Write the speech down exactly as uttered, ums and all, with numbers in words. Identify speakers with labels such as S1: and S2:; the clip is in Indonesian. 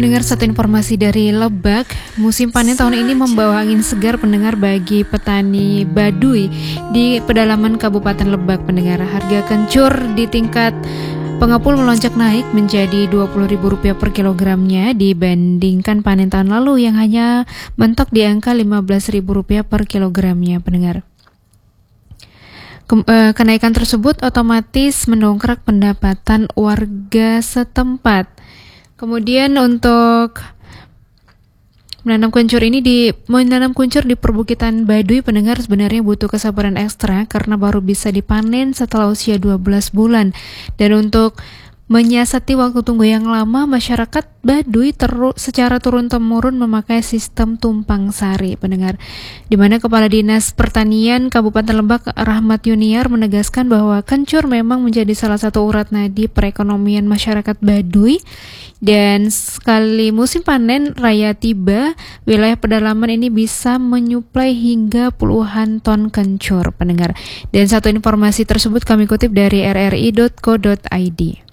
S1: Pendengar, satu informasi dari Lebak, musim panen tahun ini membawa angin segar pendengar bagi petani Baduy di pedalaman Kabupaten Lebak. Pendengar, harga kencur di tingkat pengepul melonjak naik menjadi dua puluh ribu rupiah per kilogramnya dibandingkan panen tahun lalu yang hanya mentok di angka lima belas ribu rupiah per kilogramnya. Pendengar, kenaikan tersebut otomatis mendongkrak pendapatan warga setempat. Kemudian untuk menanam kuncur ini di menanam kuncur di perbukitan Baduy, pendengar, sebenarnya butuh kesabaran ekstra karena baru bisa dipanen setelah usia dua belas bulan. Dan untuk menyiasati waktu tunggu yang lama, masyarakat Baduy teru, secara turun-temurun memakai sistem tumpang sari, pendengar, di mana Kepala Dinas Pertanian Kabupaten Lebak Rahmat Yuniar menegaskan bahwa kencur memang menjadi salah satu urat nadi perekonomian masyarakat Baduy. Dan sekali musim panen raya tiba, wilayah pedalaman ini bisa menyuplai hingga puluhan ton kencur, pendengar. Dan satu informasi tersebut kami kutip dari r r i dot co dot i d.